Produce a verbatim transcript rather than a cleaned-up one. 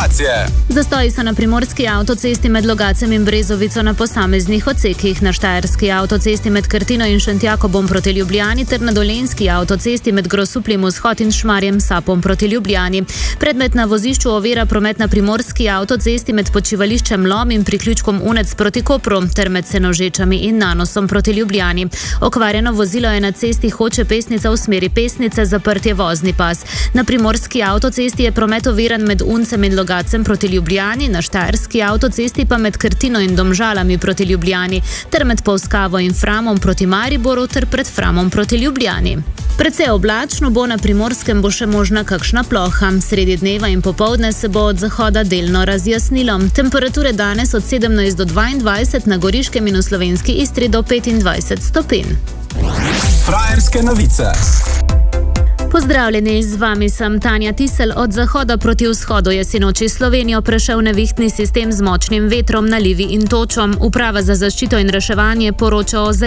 informacije. Zastoji so na primorski avtocesti med Logacem in Brezovico na posameznih odsekih, na štajerski avtocesti med Krtino in Šentjakobom proti Ljubljani ter na dolenjski avtocesti med Grosupljem vzhod in Šmarjem Sapom proti Ljubljani. Predmet na vozišču ovira promet na primorski avtocesti med počivališčem Lom in priključkom Unec proti Kopru ter med Senožečami in Nanosom proti Ljubljani. Okvarjeno vozilo je na cesti Hoče Pesnica v smeri Pesnice, zaprt je vozni pas. Na primorski avtocesti je promet oviran med Uncem in Logacem proti Ljubljani, na štajerski avtocesti pa med Krtino in Domžalami proti Ljubljani ter med Polskavo in Framom proti Mariboru ter pred Framom proti Ljubljani. Precej oblačno bo, na Primorskem bo še možna kakšna ploha. Sredi dneva in popoldne se bo od zahoda delno razjasnilo. Temperature danes od sedemnajst do dvaindvajset, na Goriškem in v slovenski Istri do petindvajset stopinj. Frajerske novice. Pozdravljeni, z vami sem Tanja Tisel. Od zahoda proti vzhodu je sinoči Slovenijo prešel nevihtni sistem z močnim vetrom, nalivi in točom. Uprava za zaščito in reševanje poroča o